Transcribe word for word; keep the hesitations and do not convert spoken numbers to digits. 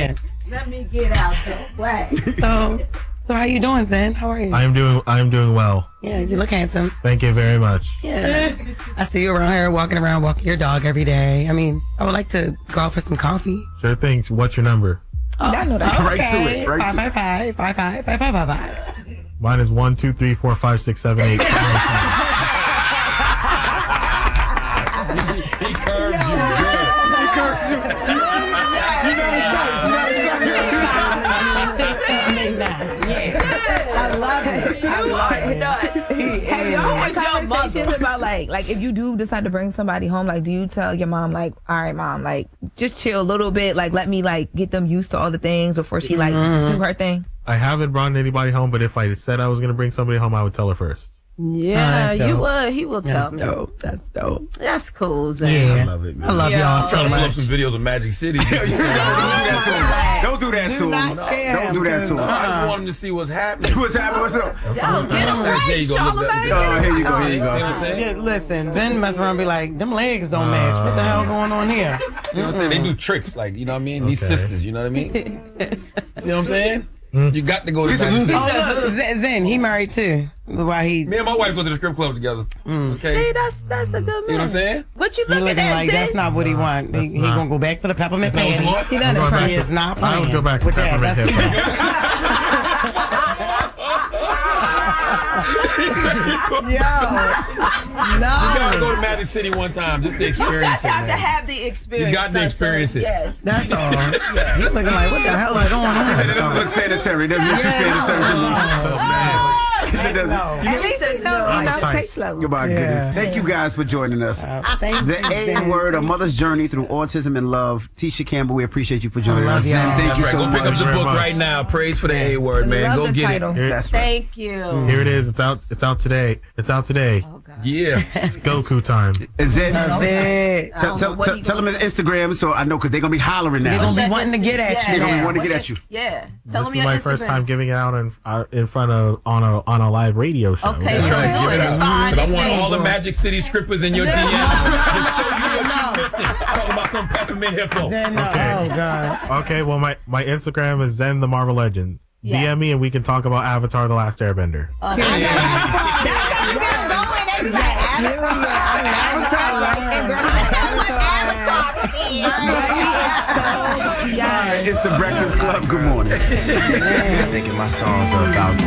Yeah. Let me get out the way. So, so how you doing, Zen? How are you? I am doing. I am doing well. Yeah, you look handsome. Thank you very much. Yeah. I see you around here walking around, walking your dog every day. I mean, I would like to go out for some coffee. Sure thing. What's your number? Oh, I know that. Right to it, right five to five five five five five five five five. Mine is one two three four five six seven eight. He curves you good. He curves you. You know his toes. I love it. I love it. Have y'all had conversations about like, like if you do decide to bring somebody home, like, do you tell your mom like, all right, mom, like, just chill a little bit, like, let me like get them used to all the things before she like Mm-hmm. do her thing? I haven't brought anybody home, but if I said I was going to bring somebody home, I would tell her first. Yeah, Oh, that's you dope. would. He will tell That's me. dope. That's dope. That's cool, Zan. Yeah. I love it, man. I love Yeah. y'all I'm so trying to pull up much. some videos of Magic City. Don't do that to him. Don't do that to him. not scare Don't do that to No, him. I just want him to see what's happening. What's happening? What's up? Yo, get him There right, you go, look, look, Charlamagne. look. Oh, here you go. Here you See what go. I'm saying? Yeah, listen, Zen mess around and be like, them legs don't match. What the hell going on here? See what I'm saying? They do tricks, like, you know what I mean? These Okay. sisters, you know what I mean? See what I'm saying? You got to go to Magic City. Oh, look, Zen, Zen, he married too. Why he? Me and my wife go to the strip club together. Okay? See, that's that's a good man. See what I'm saying? What you He looking looking at, like Zan? that's not what he want. He, he not. gonna go back to the peppermint That's what you patty. want? He done I'm going it. back He to- is not I playing. would go back to with that. peppermint That's hip. Yo, You gotta no, go to Magic City one time just to You experience just it, have to man. have the experience. You got to son, experience son. it. Yes. that's all. He looking like what the hell is going It on? doesn't look sanitary. It doesn't look too sanitary to me. It doesn't. At least it's no, Nice, no nice. taste level. Oh, my Yeah. goodness. Thank you guys for joining us. Thank The you, A Zen. word, a mother's journey through autism and love. Tisha Campbell, we appreciate you for joining love us. y'all. And thank That's you right. so Go pick up much. the very book much. right now. Praise for the A word, man. Love Go the get title. it. Here, That's right. Thank you. here it is. It's out. It's out today. It's out today. Yeah. It's Goku time. And Zen, Love it. I tell, don't tell, know what tell, he tell them gonna his Instagram so I know because they're going to be hollering They're now. gonna be wanting to get at Yeah. you. They're gonna now. want to get at you. Yeah. Tell This him is your my Instagram. first time giving it out in, uh, in front of on a on a live radio show. Okay, That's so right. do Give it. it It's up. fine. But I It's want safe. all the Magic City strippers in your D Ms to show you what you missing. Talking about some peppermint hippo. Zen, no. Oh God. Okay, well my, my Instagram is Zen the Marvel Legend. Yeah. D M me and we can talk about Avatar: The Last Airbender. That's how you gotta go in. They be like, Avatar. Avatar. Like, and girl, I know what Avatar is. It's the Breakfast Club. Good morning. Thinking my songs are about